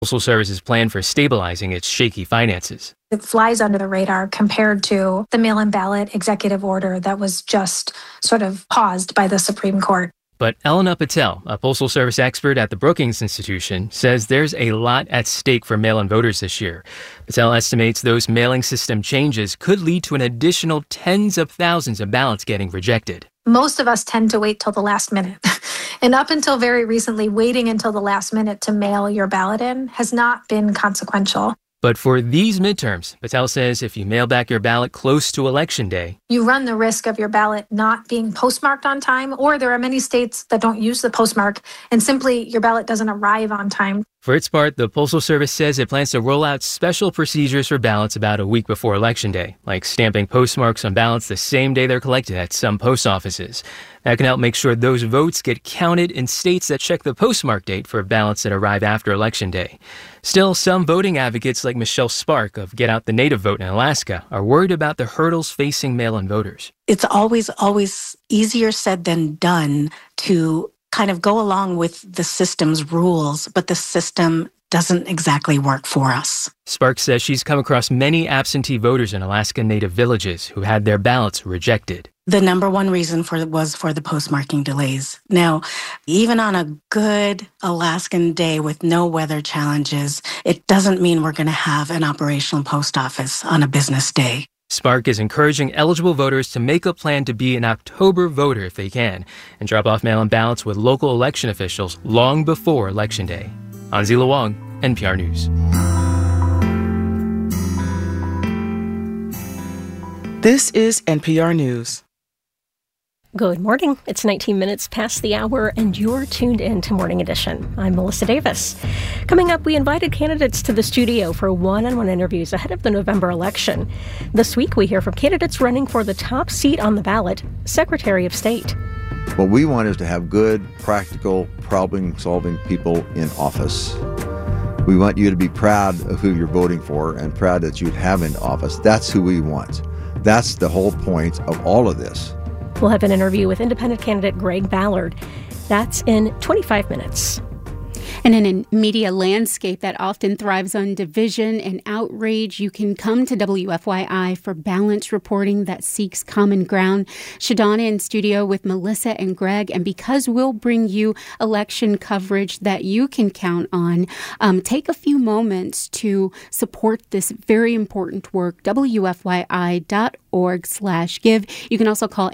Postal Service's plan for stabilizing its shaky finances. It flies under the radar compared to the mail-in ballot executive order that was just sort of paused by the Supreme Court. But Elena Patel, a Postal Service expert at the Brookings Institution, says there's a lot at stake for mail-in voters this year. Patel estimates those mailing system changes could lead to an additional tens of thousands of ballots getting rejected. Most of us tend to wait till the last minute. And up until very recently, waiting until the last minute to mail your ballot in has not been consequential. But for these midterms, Patel says if you mail back your ballot close to Election Day, you run the risk of your ballot not being postmarked on time, or there are many states that don't use the postmark, and simply your ballot doesn't arrive on time. For its part, the Postal Service says it plans to roll out special procedures for ballots about a week before Election Day, like stamping postmarks on ballots the same day they're collected at some post offices. That can help make sure those votes get counted in states that check the postmark date for ballots that arrive after Election Day. Still, some voting advocates like Michelle Spark of Get Out the Native Vote in Alaska are worried about the hurdles facing mail-in voters. It's always easier said than done to kind of go along with the system's rules, but the system doesn't exactly work for us. Sparks says she's come across many absentee voters in Alaska Native villages who had their ballots rejected. The number one reason was for the postmarking delays. Now, even on a good Alaskan day with no weather challenges, it doesn't mean we're going to have an operational post office on a business day. Spark is encouraging eligible voters to make a plan to be an October voter if they can, and drop off mail-in ballots with local election officials long before Election Day. Anzila Wong, NPR News. This is NPR News. Good morning. It's 19 minutes past the hour, and you're tuned in to Morning Edition. I'm Melissa Davis. Coming up, we invited candidates to the studio for one-on-one interviews ahead of the November election. This week, we hear from candidates running for the top seat on the ballot, Secretary of State. What we want is to have good, practical, problem-solving people in office. We want you to be proud of who you're voting for and proud that you'd have in office. That's who we want. That's the whole point of all of this. We'll have an interview with independent candidate Greg Ballard. That's in 25 minutes. And in a media landscape that often thrives on division and outrage, you can come to WFYI for balanced reporting that seeks common ground. Shadana in studio with Melissa and Greg. And because we'll bring you election coverage that you can count on, take a few moments to support this very important work, WFYI.org/give. You can also call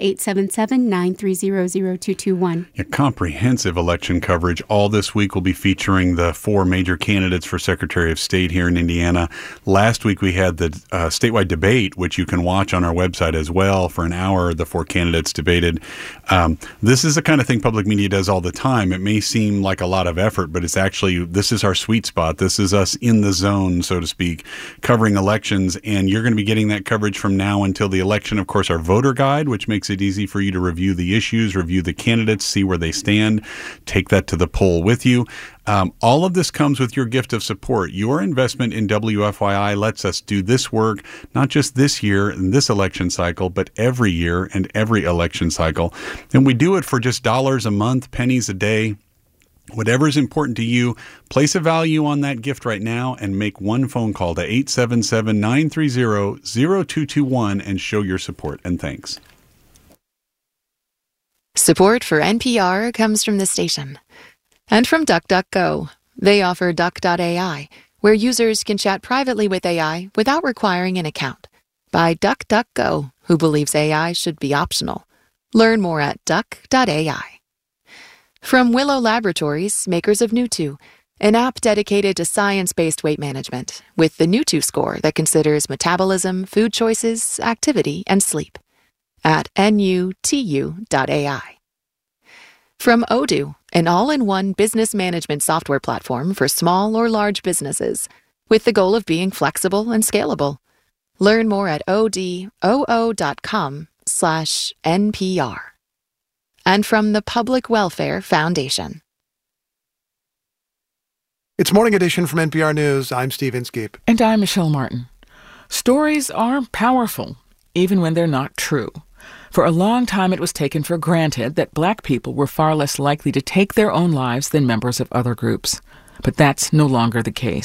877-930-0221. A comprehensive election coverage all this week will be featuring the four major candidates for Secretary of State here in Indiana. Last week we had the statewide debate, which you can watch on our website as well. For an hour, the four candidates debated. This is the kind of thing public media does all the time. It may seem like a lot of effort, but it's actually, this is our sweet spot. This is us in the zone, so to speak, covering elections. And you're going to be getting that coverage from now until the election. Of course, our voter guide, which makes it easy for you to review the issues, review the candidates, see where they stand, take that to the poll with you. All of this comes with your gift of support. Your investment in WFYI lets us do this work, not just this year and this election cycle, but every year and every election cycle. And we do it for just dollars a month, pennies a day. Whatever is important to you, place a value on that gift right now and make one phone call to 877-930-0221 and show your support. And thanks. Support for NPR comes from the station. And from DuckDuckGo. They offer Duck.ai, where users can chat privately with AI without requiring an account. By DuckDuckGo, who believes AI should be optional. Learn more at Duck.ai. From Willow Laboratories, makers of Nutu, an app dedicated to science-based weight management, with the Nutu score that considers metabolism, food choices, activity, and sleep. At nutu.ai. From Odoo, an all-in-one business management software platform for small or large businesses, with the goal of being flexible and scalable. Learn more at odoo.com/NPR. And from the Public Welfare Foundation. It's Morning Edition from NPR News. I'm Steve Inskeep. And I'm Michelle Martin. Stories are powerful, even when they're not true. For a long time, it was taken for granted that Black people were far less likely to take their own lives than members of other groups. But that's no longer the case.